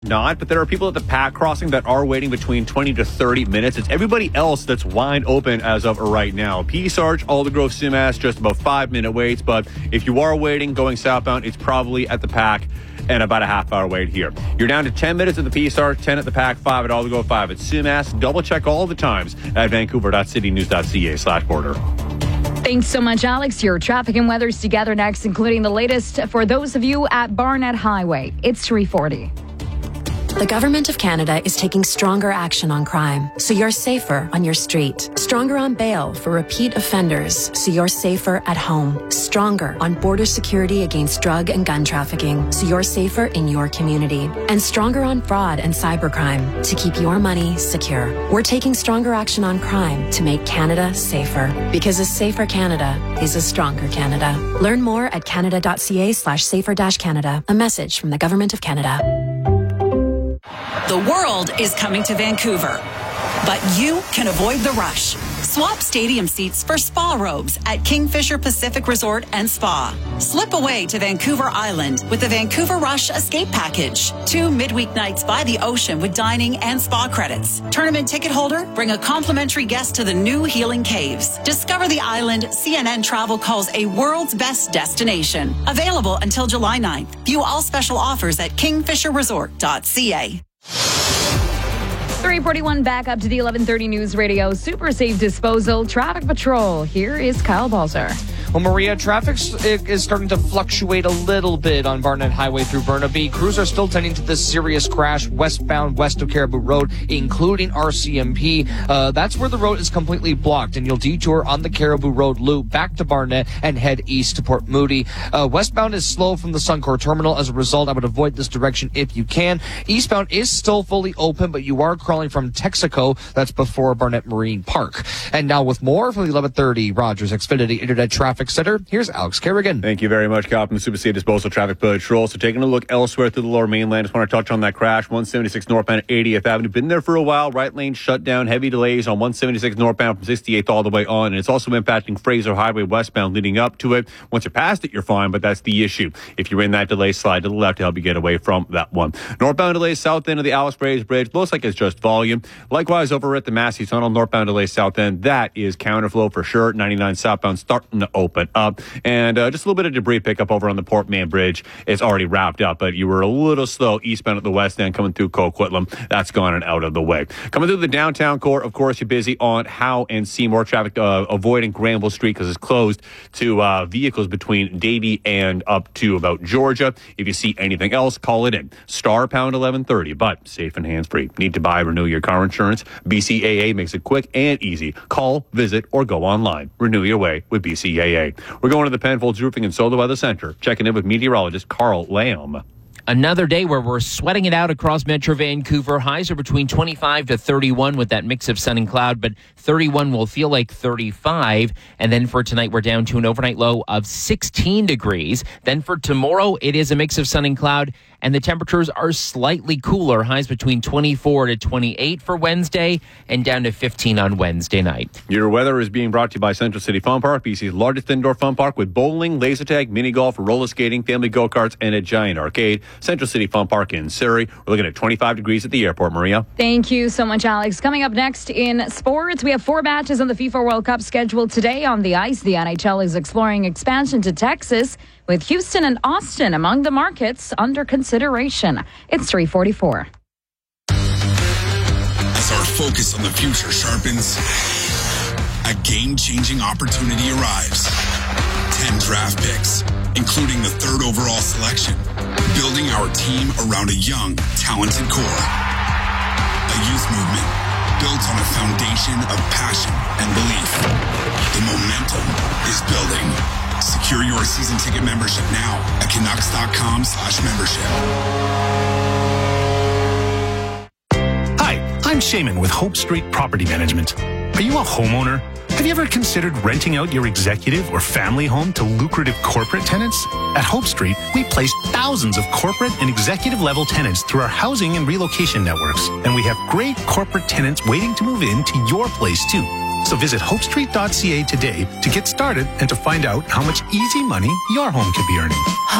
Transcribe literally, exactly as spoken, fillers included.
not, but there are people at the pack crossing that are waiting between twenty to thirty minutes. It's everybody else that's wide open as of right now. Peace Arch, Aldergrove, Sumas, just about five minute waits, but if you are waiting going southbound, it's probably at the pack and about a half hour wait here. You're down to ten minutes at the Peace Arch, ten at the pack, five at Aldergrove, five at Sumas. Double check all the times at vancouver.citynews.ca slash border. Thanks so much, Alex. Your traffic and weather's together next, including the latest for those of you at Barnett Highway. It's three forty. The Government of Canada is taking stronger action on crime, so you're safer on your street. Stronger on bail for repeat offenders, so you're safer at home. Stronger on border security against drug and gun trafficking, so you're safer in your community. And stronger on fraud and cybercrime, to keep your money secure. We're taking stronger action on crime to make Canada safer. Because a safer Canada is a stronger Canada. Learn more at canada.ca slash safer dash Canada. A message from the Government of Canada. The world is coming to Vancouver, but you can avoid the rush. Swap stadium seats for spa robes at Kingfisher Pacific Resort and Spa. Slip away to Vancouver Island with the Vancouver Rush Escape Package. Two midweek nights by the ocean with dining and spa credits. Tournament ticket holder, bring a complimentary guest to the new Healing Caves. Discover the island C N N Travel calls a world's best destination. Available until July ninth. View all special offers at kingfisher resort dot c a. three forty-one back up to the eleven thirty News Radio Super Safe Disposal Traffic Patrol. Here is Kyle Balzer. Well, Maria, traffic is starting to fluctuate a little bit on Barnett Highway through Burnaby. Crews are still tending to this serious crash westbound west of Caribou Road, including R C M P. Uh, that's where the road is completely blocked, and you'll detour on the Caribou Road loop back to Barnett and head east to Port Moody. Uh, westbound is slow from the Suncor Terminal. As a result, I would avoid this direction if you can. Eastbound is still fully open, but you are crawling from Texaco. That's before Barnett Marine Park. And now with more from the eleven thirty Rogers Xfinity Internet Traffic Center, here's Alex Kerrigan. Thank you very much, Kyle, from the Super Safe Disposal Traffic Patrol. So taking a look elsewhere through the Lower Mainland, just want to touch on that crash, one seventy-six northbound at eightieth Avenue. Been there for a while. Right lane shut down. Heavy delays on one seventy-six northbound from sixty-eighth all the way on. And it's also impacting Fraser Highway westbound leading up to it. Once you're past it, you're fine, but that's the issue. If you're in that delay, slide to the left to help you get away from that one. Northbound delays south end of the Alice Braes Bridge. Looks like it's just volume. Likewise, over at the Massey Tunnel, northbound delays south end. That is counterflow for sure. ninety-nine southbound starting to open up. And uh, just a little bit of debris pickup over on the Port Mann Bridge. It's already wrapped up, but you were a little slow eastbound at the west end coming through Coquitlam. That's gone and out of the way. Coming through the downtown core, of course, you're busy on Howe and Seymour. Traffic uh, avoiding Granville Street because it's closed to uh, vehicles between Davie and up to about Georgia. If you see anything else, call it in. Star pound eleven thirty, but safe and hands-free. Need to buy, renew your car insurance? B C A A makes it quick and easy. Call, visit, or go online. Renew your way with B C A A. We're going to the Penfolds Roofing and Solar Weather Center. Checking in with meteorologist Carl Lamb. Another day where we're sweating it out across Metro Vancouver. Highs are between twenty-five to thirty-one with that mix of sun and cloud, but thirty-one will feel like thirty-five. And then for tonight, we're down to an overnight low of sixteen degrees. Then for tomorrow, it is a mix of sun and cloud, and the temperatures are slightly cooler. Highs between twenty-four to twenty-eight for Wednesday and down to fifteen on Wednesday night. Your weather is being brought to you by Central City Fun Park, B C's largest indoor fun park with bowling, laser tag, mini golf, roller skating, family go-karts, and a giant arcade. Central City Fun Park in Surrey. We're looking at twenty-five degrees at the airport, Maria. Thank you so much, Alex. Coming up next in sports, we have four matches on the FIFA World Cup scheduled today on the ice. The N H L is exploring expansion to Texas, with Houston and Austin among the markets under consideration. It's three forty-four. As our focus on the future sharpens, a game-changing opportunity arrives. Ten draft picks, including the third overall selection, building our team around a young, talented core. A youth movement built on a foundation of passion and belief. The momentum is building. Secure your season ticket membership now at Canucks.com slash membership. Hi, I'm Shaman with Hope Street Property Management. Are you a homeowner? Have you ever considered renting out your executive or family home to lucrative corporate tenants? At Hope Street, we place thousands of corporate and executive level tenants through our housing and relocation networks. And we have great corporate tenants waiting to move into your place too. So visit hope street dot c a today to get started and to find out how much easy money your home could be earning.